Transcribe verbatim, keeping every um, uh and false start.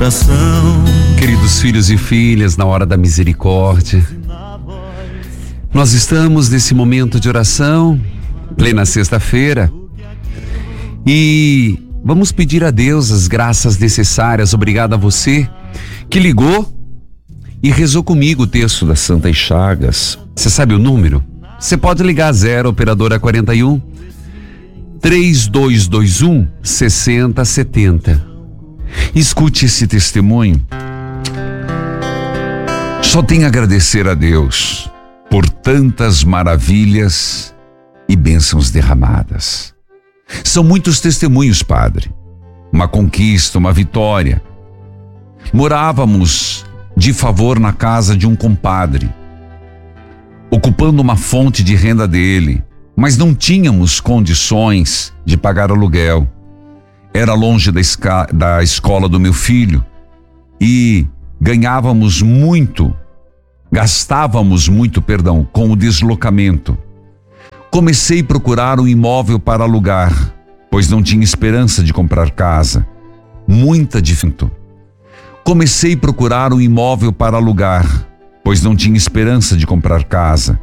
Queridos filhos e filhas, na hora da misericórdia, nós estamos nesse momento de oração, plena sexta-feira, e vamos pedir a Deus as graças necessárias. Obrigado a você que ligou e rezou comigo o texto das Santas Chagas. Você sabe o número? Você pode ligar zero operadora quarenta e um, três dois dois um, seis zero sete zero. Escute esse testemunho. Só tenho a agradecer a Deus por tantas maravilhas e bênçãos derramadas. São muitos testemunhos, padre. Uma conquista, uma vitória. Morávamos de favor na casa de um compadre, ocupando uma fonte de renda dele, mas não tínhamos condições de pagar aluguel. Era longe da, esca- da escola do meu filho e ganhávamos muito, gastávamos muito, perdão, com o deslocamento. Comecei a procurar um imóvel para alugar, pois não tinha esperança de comprar casa. Muita dificuldade. Comecei a procurar um imóvel para alugar, pois não tinha esperança de comprar casa.